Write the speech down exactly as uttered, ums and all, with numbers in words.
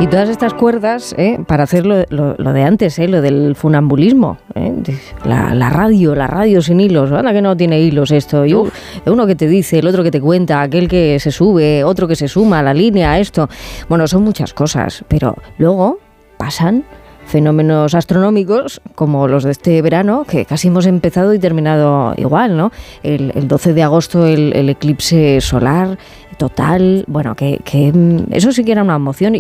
Y todas estas cuerdas, ¿eh? Para hacer lo, lo, lo de antes, ¿eh? Lo del funambulismo, ¿eh? la, la radio, la radio sin hilos, anda que no tiene hilos esto, y uno que te dice, el otro que te cuenta, aquel que se sube, otro que se suma a la línea, esto. Bueno, son muchas cosas, pero luego pasan fenómenos astronómicos como los de este verano, que casi hemos empezado y terminado igual, ¿no? El, el doce de agosto el, el eclipse solar total, bueno, que, que eso sí que era una emoción,